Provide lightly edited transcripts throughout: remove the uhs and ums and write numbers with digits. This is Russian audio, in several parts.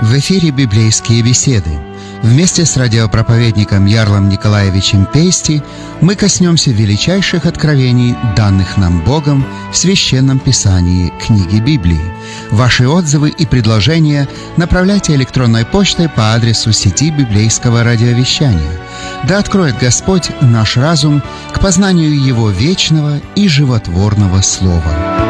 В эфире «Библейские беседы». Вместе с радиопроповедником Ярлом Николаевичем Пейсти мы коснемся величайших откровений, данных нам Богом в Священном Писании книги Библии. Ваши отзывы и предложения направляйте электронной почтой по адресу сети библейского радиовещания. Да откроет Господь наш разум к познанию Его вечного и животворного Слова.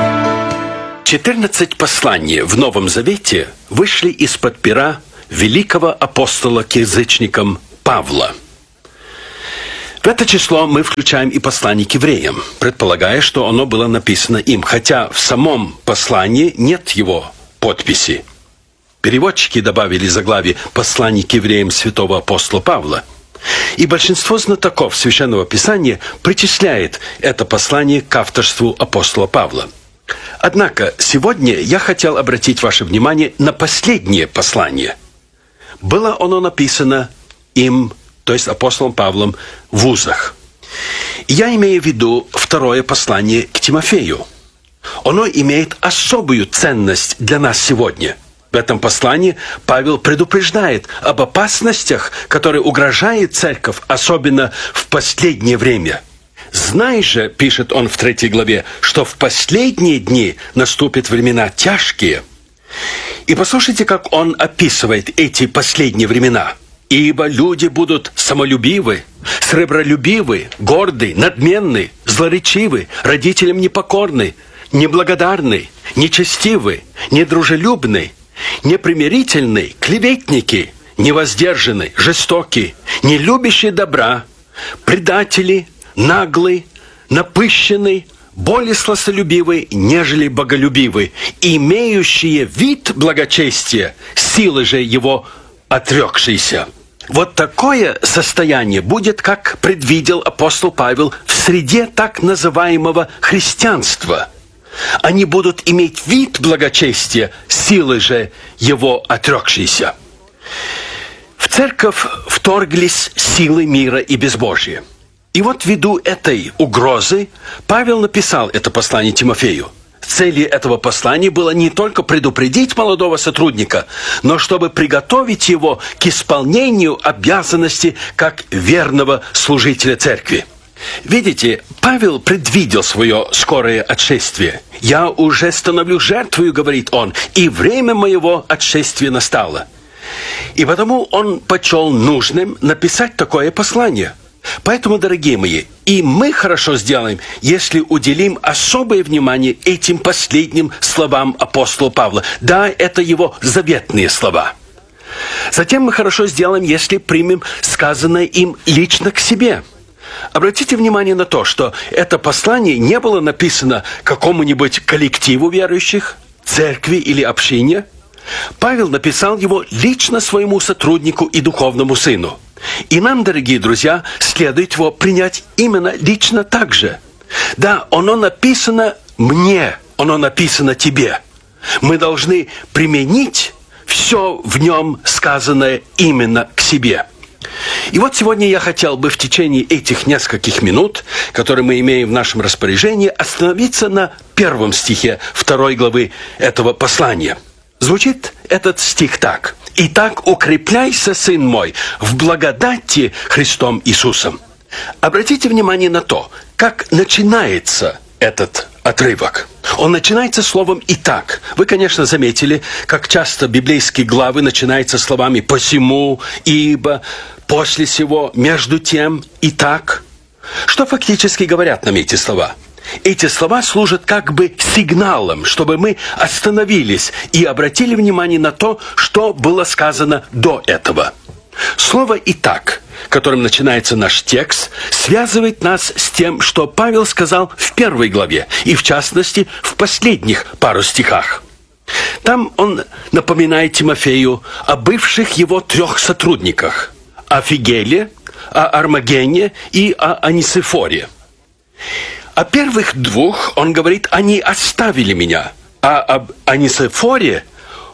14 посланий в Новом Завете вышли из-под пера великого апостола к язычникам Павла. В это число мы включаем и послание к евреям, предполагая, что оно было написано им, хотя в самом послании нет его подписи. Переводчики добавили заглавие «Послание к евреям святого апостола Павла». И большинство знатоков Священного Писания причисляет это послание к авторству апостола Павла. Однако сегодня я хотел обратить ваше внимание на последнее послание. Было оно написано им, то есть апостолом Павлом, в Узах. Я имею в виду второе послание к Тимофею. Оно имеет особую ценность для нас сегодня. В этом послании Павел предупреждает об опасностях, которые угрожают церковь, особенно в последнее время. «Знай же, — пишет он в 3 главе, — что в последние дни наступят времена тяжкие». И послушайте, как он описывает эти последние времена. «Ибо люди будут самолюбивы, сребролюбивы, горды, надменны, злоречивы, родителям непокорны, неблагодарны, нечестивы, недружелюбны, непримирительны, клеветники, невоздержаны, жестоки, нелюбящие добра, предатели, наглый, напыщенный, более сластолюбивый, нежели боголюбивый, имеющие вид благочестия, силы же его отрекшиеся». Вот такое состояние будет, как предвидел апостол Павел, в среде так называемого христианства. Они будут иметь вид благочестия, силы же его отрекшиеся. В церковь вторглись силы мира и безбожия. И вот ввиду этой угрозы Павел написал это послание Тимофею. Целью этого послания было не только предупредить молодого сотрудника, но чтобы приготовить его к исполнению обязанностей как верного служителя церкви. Видите, Павел предвидел свое скорое отшествие. «Я уже становлюсь жертвою, — говорит он, — и время моего отшествия настало». И потому он почел нужным написать такое послание. Поэтому, дорогие мои, и мы хорошо сделаем, если уделим особое внимание этим последним словам апостола Павла. Да, это его заветные слова. Затем мы хорошо сделаем, если примем сказанное им лично к себе. Обратите внимание на то, что это послание не было написано какому-нибудь коллективу верующих, церкви или общине. Павел написал его лично своему сотруднику и духовному сыну. И нам, дорогие друзья, следует его принять именно лично так же. Да, оно написано мне, оно написано тебе. Мы должны применить все в нем сказанное именно к себе. И вот сегодня я хотел бы в течение этих нескольких минут, которые мы имеем в нашем распоряжении, остановиться на 1 стихе 2 главы этого послания. Звучит этот стих так: «Итак, укрепляйся, сын мой, в благодати Христом Иисусом». Обратите внимание на то, как начинается этот отрывок. Он начинается словом «итак». Вы, конечно, заметили, как часто библейские главы начинаются словами «посему», «ибо», «после сего», «между тем», «итак». Что фактически говорят нам эти слова? Эти слова служат как бы сигналом, чтобы мы остановились и обратили внимание на то, что было сказано до этого. Слово «итак», которым начинается наш текст, связывает нас с тем, что Павел сказал в 1 главе, и в частности в последних пару стихах. Там он напоминает Тимофею о бывших его 3 сотрудниках: о Фигеле, о Армагене и о Онисифоре. О первых 2 он говорит: «Они оставили меня», а об Онисифоре: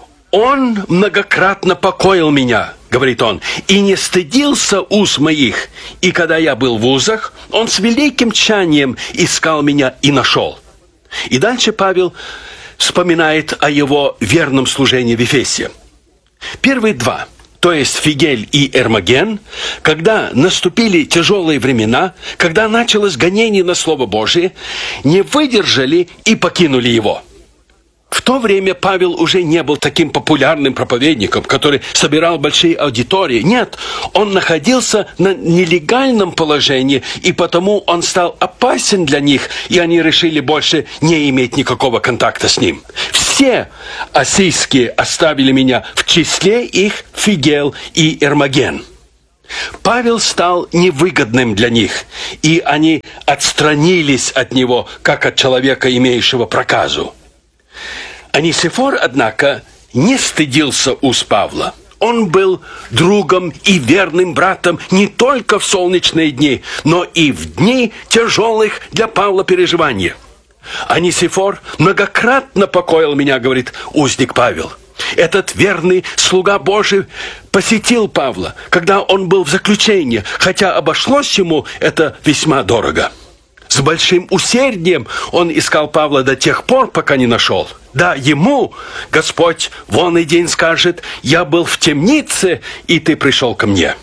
«Он многократно покоил меня», говорит он, «и не стыдился уз моих, и когда я был в узах, он с великим тщанием искал меня и нашел». И дальше Павел вспоминает о его верном служении в Ефесе. Первые два, то есть Фигель и Эрмоген, когда наступили тяжелые времена, когда началось гонение на Слово Божие, не выдержали и покинули его. В то время Павел уже не был таким популярным проповедником, который собирал большие аудитории. Нет, он находился на нелегальном положении, и потому он стал опасен для них, и они решили больше не иметь никакого контакта с ним. Все ассийские оставили меня, в числе их Фигел и Эрмоген. Павел стал невыгодным для них, и они отстранились от него, как от человека, имеющего проказу. Анисифор, однако, не стыдился уст Павла. Он был другом и верным братом не только в солнечные дни, но и в дни тяжелых для Павла переживаний. Анисифор многократно покоил меня, говорит узник Павел. Этот верный слуга Божий посетил Павла, когда он был в заключении, хотя обошлось ему это весьма дорого. С большим усердием он искал Павла до тех пор, пока не нашел. Да, ему Господь вон и день скажет: «Я был в темнице, и ты пришел ко мне».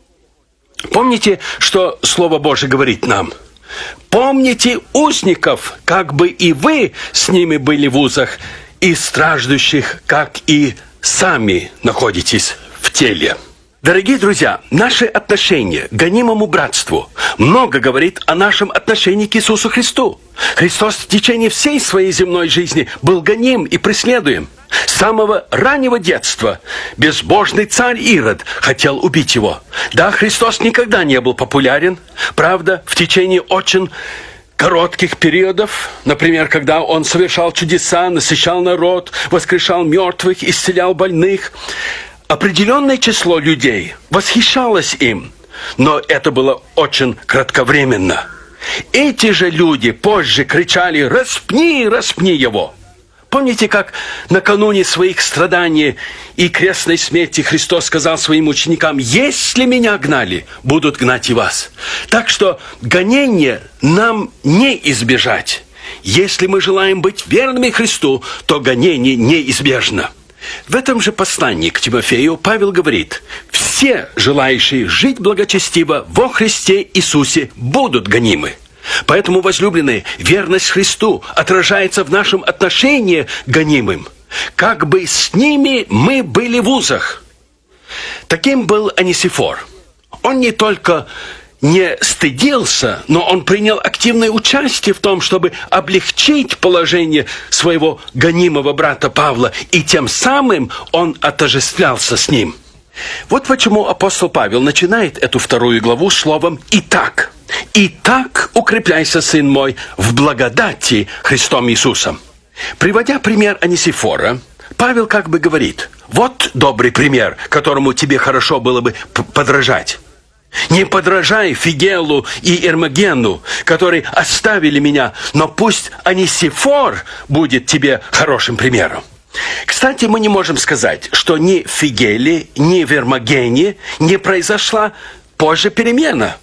Помните, что Слово Божие говорит нам? «Помните узников, как бы и вы с ними были в узах, и страждущих, как и сами находитесь в теле». Дорогие друзья, наше отношение к гонимому братству много говорит о нашем отношении к Иисусу Христу. Христос в течение всей своей земной жизни был гоним и преследуем. С самого раннего детства безбожный царь Ирод хотел убить его. Да, Христос никогда не был популярен. Правда, в течение очень коротких периодов, например, когда он совершал чудеса, насыщал народ, воскрешал мертвых, исцелял больных, определенное число людей восхищалось им, но это было очень кратковременно. Эти же люди позже кричали: «Распни, распни его!» Помните, как накануне своих страданий и крестной смерти Христос сказал своим ученикам: «Если меня гнали, будут гнать и вас». Так что гонения нам не избежать. Если мы желаем быть верными Христу, то гонение неизбежно. В этом же послании к Тимофею Павел говорит: «Все желающие жить благочестиво во Христе Иисусе будут гонимы». Поэтому, возлюбленные, верность Христу отражается в нашем отношении к гонимым. Как бы с ними мы были в узах. Таким был Анисифор. Он не только не стыдился, но он принял активное участие в том, чтобы облегчить положение своего гонимого брата Павла, и тем самым он отождествлялся с ним. Вот почему апостол Павел начинает эту 2 главу словом «Итак». «Итак, укрепляйся, сын мой, в благодати Христом Иисусом». Приводя пример Анисифора, Павел как бы говорит: вот добрый пример, которому тебе хорошо было бы подражать. Не подражай Фигелу и Эрмогену, которые оставили меня, но пусть Анисифор будет тебе хорошим примером. Кстати, мы не можем сказать, что ни в Фигеле, ни в Эрмогене не произошла позже перемена.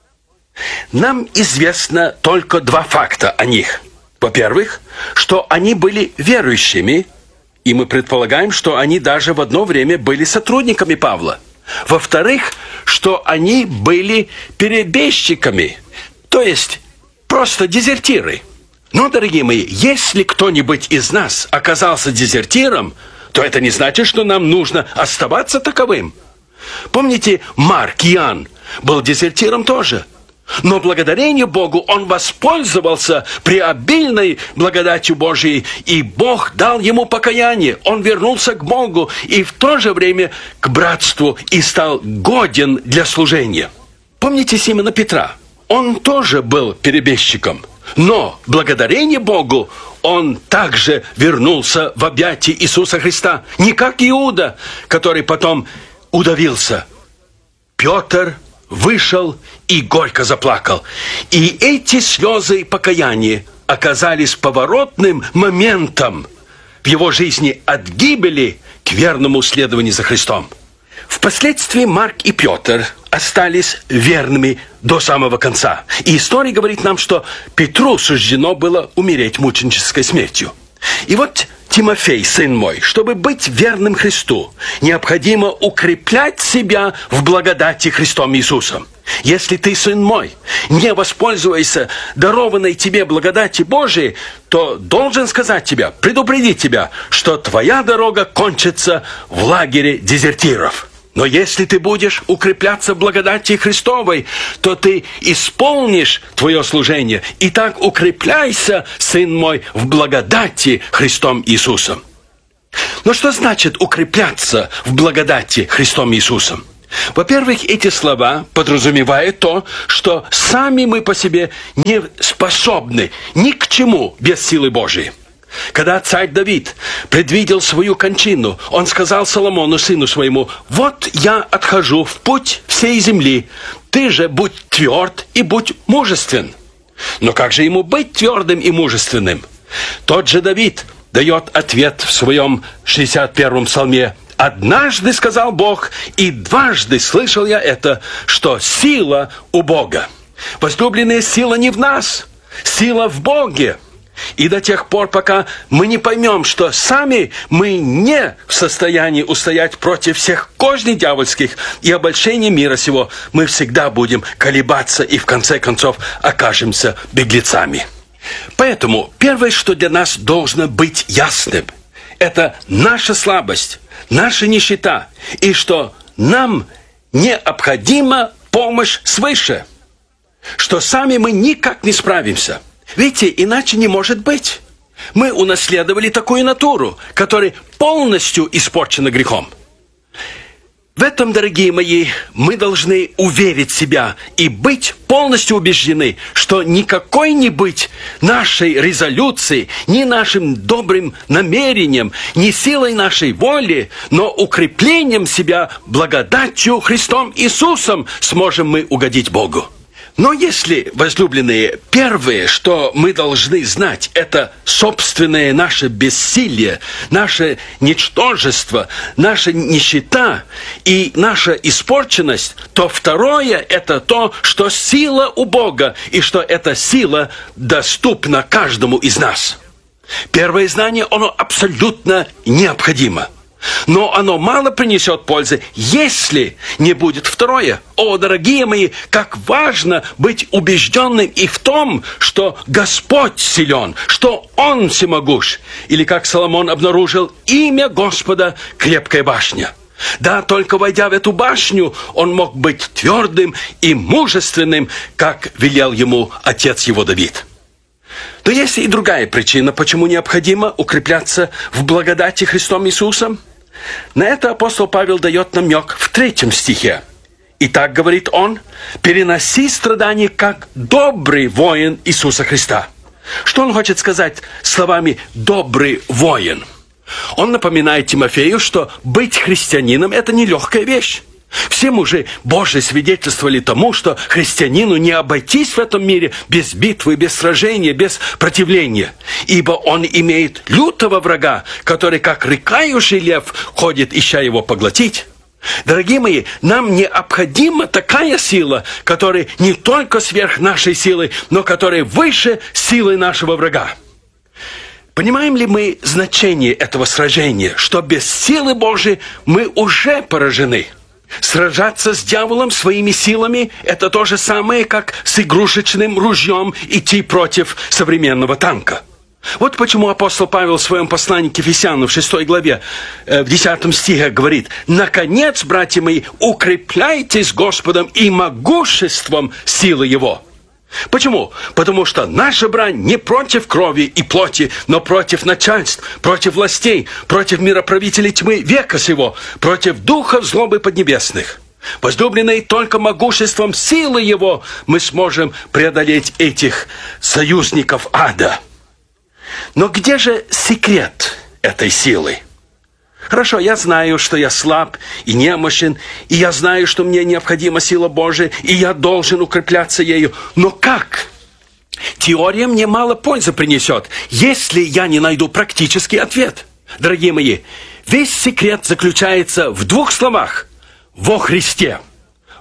Нам известно только 2 факта о них. Во-первых, что они были верующими, и мы предполагаем, что они даже в одно время были сотрудниками Павла. Во-вторых, что они были перебежчиками, то есть просто дезертиры. Но, дорогие мои, если кто-нибудь из нас оказался дезертиром, то это не значит, что нам нужно оставаться таковым. Помните, Марк, Иоанн был дезертиром тоже. Но благодарение Богу он воспользовался преобильной благодатью Божией, и Бог дал ему покаяние. Он вернулся к Богу и в то же время к братству и стал годен для служения. Помните Симона Петра? Он тоже был перебежчиком, но благодарение Богу он также вернулся в объятия Иисуса Христа. Не как Иуда, который потом удавился. Петр вышел и горько заплакал. И эти слезы покаяния оказались поворотным моментом в его жизни от гибели к верному следованию за Христом. Впоследствии Марк и Петр остались верными до самого конца. И история говорит нам, что Петру суждено было умереть мученической смертью. И вот Тимофей, сын мой, чтобы быть верным Христу, необходимо укреплять себя в благодати Христом Иисусом. Если ты, сын мой, не воспользуешься дарованной тебе благодати Божией, то должен сказать тебе, предупредить тебя, что твоя дорога кончится в лагере дезертиров. Но если ты будешь укрепляться в благодати Христовой, то ты исполнишь твое служение. И так укрепляйся, сын мой, в благодати Христом Иисусом. Но что значит укрепляться в благодати Христом Иисусом? Во-первых, эти слова подразумевают то, что сами мы по себе не способны ни к чему без силы Божией. Когда царь Давид предвидел свою кончину, он сказал Соломону, сыну своему: «Вот я отхожу в путь всей земли, ты же будь тверд и будь мужествен». Но как же ему быть твердым и мужественным? Тот же Давид дает ответ в своем 61-м псалме: «Однажды сказал Бог, и дважды слышал я это, что сила у Бога». Возлюбленная, сила не в нас, сила в Боге. И до тех пор, пока мы не поймем, что сами мы не в состоянии устоять против всех козней дьявольских и обольщений мира сего, мы всегда будем колебаться и в конце концов окажемся беглецами. Поэтому первое, что для нас должно быть ясным, это наша слабость, наша нищета, и что нам необходима помощь свыше, что сами мы никак не справимся. Видите, иначе не может быть. Мы унаследовали такую натуру, которая полностью испорчена грехом. В этом, дорогие мои, мы должны уверить себя и быть полностью убеждены, что ни какой-нибудь нашей резолюции, ни нашим добрым намерением, ни силой нашей воли, но укреплением себя благодатью Христом Иисусом сможем мы угодить Богу. Но если, возлюбленные, первое, что мы должны знать, это собственное наше бессилие, наше ничтожество, наша нищета и наша испорченность, то второе – это то, что сила у Бога, и что эта сила доступна каждому из нас. Первое знание, оно абсолютно необходимо. Но оно мало принесет пользы, если не будет второе. О, дорогие мои, как важно быть убежденным и в том, что Господь силен, что Он всемогущ. Или, как Соломон обнаружил, имя Господа – крепкая башня. Да, только войдя в эту башню, он мог быть твердым и мужественным, как велел ему отец его Давид. Но есть и другая причина, почему необходимо укрепляться в благодати Христом Иисусом. На это апостол Павел дает намек в 3 стихе. «Итак, — говорит он, — переноси страдания, как добрый воин Иисуса Христа». Что он хочет сказать словами «добрый воин»? Он напоминает Тимофею, что быть христианином – это нелегкая вещь. Все мужи Божьи свидетельствовали тому, что христианину не обойтись в этом мире без битвы, без сражения, без противления. Ибо он имеет лютого врага, который, как рыкающий лев, ходит, ища его поглотить. Дорогие мои, нам необходима такая сила, которая не только сверх нашей силы, но которая выше силы нашего врага. Понимаем ли мы значение этого сражения, что без силы Божией мы уже поражены? Сражаться с дьяволом своими силами – это то же самое, как с игрушечным ружьем идти против современного танка. Вот почему апостол Павел в своем послании к Ефесянам в 6 главе, в 10 стихе говорит: «Наконец, братья мои, укрепляйтесь Господом и могуществом силы Его». Почему? Потому что наша брань не против крови и плоти, но против начальств, против властей, против мироправителей тьмы века сего, против духов злобы поднебесных. Возлюбленные, только могуществом силы Его мы сможем преодолеть этих союзников ада. Но где же секрет этой силы? Хорошо, я знаю, что я слаб и немощен, и я знаю, что мне необходима сила Божия, и я должен укрепляться ею. Но как? Теория мне мало пользы принесет, если я не найду практический ответ. Дорогие мои, весь секрет заключается в 2 словах: во Христе.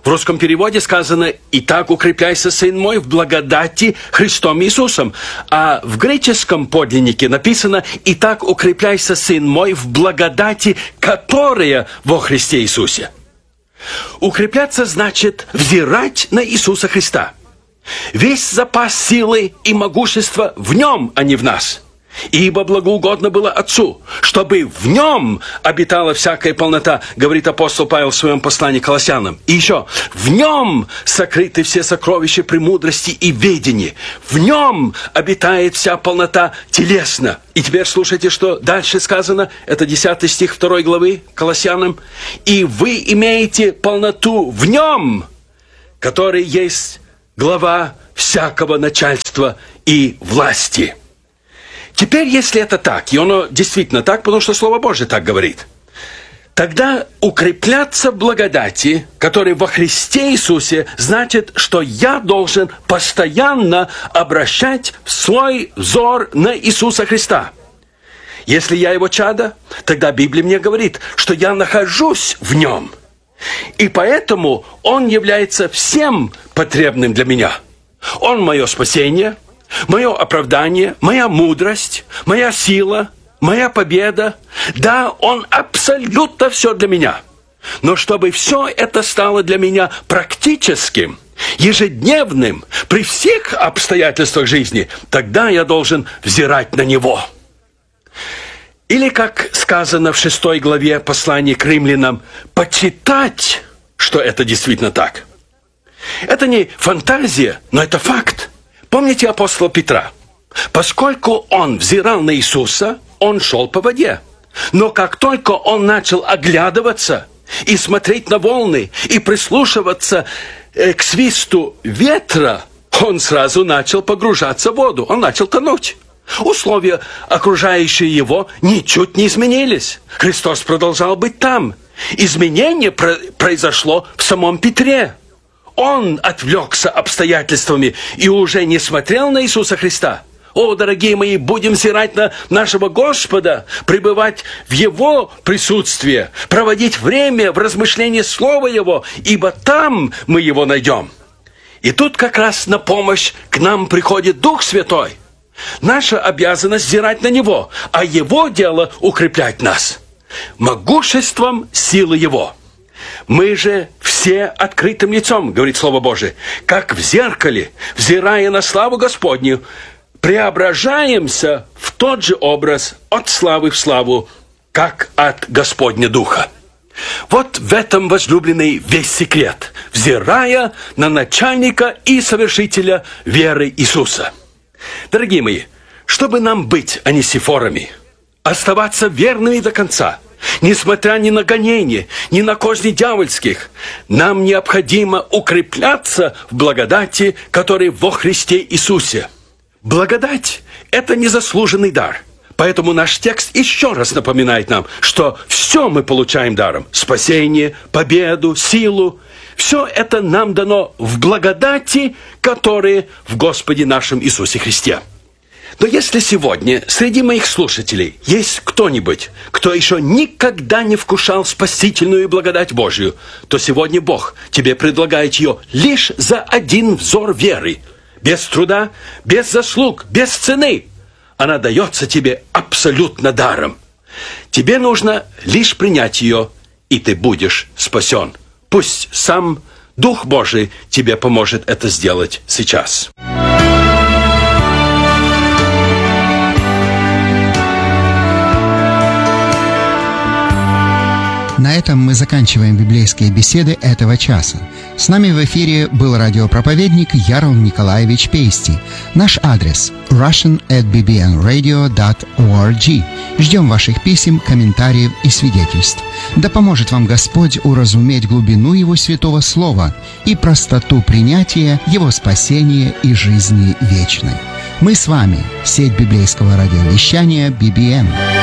В русском переводе сказано: «Итак, укрепляйся, сын мой, в благодати Христом Иисусом». А в греческом подлиннике написано: «Итак, укрепляйся, сын мой, в благодати, которая во Христе Иисусе». Укрепляться значит взирать на Иисуса Христа. Весь запас силы и могущества в Нем, а не в нас. «Ибо благоугодно было Отцу, чтобы в Нем обитала всякая полнота», говорит апостол Павел в своем послании к Колоссянам. И еще: «В Нем сокрыты все сокровища премудрости и ведения. В Нем обитает вся полнота телесно». И теперь слушайте, что дальше сказано. Это 10 стих 2 главы Колоссянам. «И вы имеете полноту в Нем, который есть глава всякого начальства и власти». Теперь, если это так, и оно действительно так, потому что Слово Божие так говорит, тогда укрепляться в благодати, которая во Христе Иисусе, значит, что я должен постоянно обращать свой взор на Иисуса Христа. Если я Его чадо, тогда Библия мне говорит, что я нахожусь в Нем. И поэтому Он является всем потребным для меня. Он мое спасение, мое оправдание, моя мудрость, моя сила, моя победа. Да, Он абсолютно все для меня. Но чтобы все это стало для меня практическим, ежедневным, при всех обстоятельствах жизни, тогда я должен взирать на Него. Или, как сказано в 6 главе послания к римлянам, почитать, что это действительно так. Это не фантазия, но это факт. Помните апостола Петра? Поскольку он взирал на Иисуса, он шел по воде. Но как только он начал оглядываться и смотреть на волны, и прислушиваться к свисту ветра, он сразу начал погружаться в воду, он начал тонуть. Условия, окружающие его, ничуть не изменились. Христос продолжал быть там. Изменение произошло в самом Петре. Он отвлекся обстоятельствами и уже не смотрел на Иисуса Христа. О, дорогие мои, будем взирать на нашего Господа, пребывать в Его присутствии, проводить время в размышлении Слова Его, ибо там мы Его найдем. И тут как раз на помощь к нам приходит Дух Святой. Наша обязанность взирать на Него, а Его дело укреплять нас могуществом силы Его. Мы же все открытым лицом, говорит Слово Божие, как в зеркале, взирая на славу Господню, преображаемся в тот же образ от славы в славу, как от Господня Духа. Вот в этом, возлюбленный, весь секрет, взирая на начальника и совершителя веры Иисуса. Дорогие мои, чтобы нам быть анисифорами, оставаться верными до конца, несмотря ни на гонения, ни на козни дьявольских, нам необходимо укрепляться в благодати, которая во Христе Иисусе. Благодать – это незаслуженный дар. Поэтому наш текст еще раз напоминает нам, что все мы получаем даром. Спасение, победу, силу. Все это нам дано в благодати, которая в Господе нашем Иисусе Христе. Но если сегодня среди моих слушателей есть кто-нибудь, кто еще никогда не вкушал спасительную благодать Божию, то сегодня Бог тебе предлагает ее лишь за один взор веры. Без труда, без заслуг, без цены. Она дается тебе абсолютно даром. Тебе нужно лишь принять ее, и ты будешь спасен. Пусть сам Дух Божий тебе поможет это сделать сейчас. На этом мы заканчиваем библейские беседы этого часа. С нами в эфире был радиопроповедник Ярл Николаевич Пейсти. Наш адрес russian@bbnradio.org. Ждем ваших писем, комментариев и свидетельств. Да поможет вам Господь уразуметь глубину Его святого Слова и простоту принятия Его спасения и жизни вечной. Мы с вами, сеть библейского радиовещания BBN.